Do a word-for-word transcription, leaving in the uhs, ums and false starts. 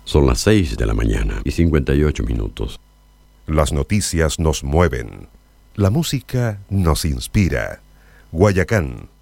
Son las seis de la mañana y cincuenta y ocho minutos. Las noticias nos mueven. La música nos inspira. Guayacán